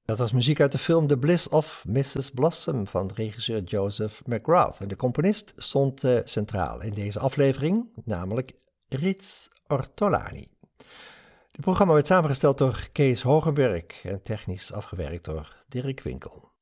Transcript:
Dat was muziek uit de film The Bliss of Mrs. Blossom van regisseur Joseph McGrath. En de componist stond centraal in deze aflevering, namelijk Rits Ortolani. Het programma werd samengesteld door Kees Hogenberg en technisch afgewerkt door Dirk Winkel.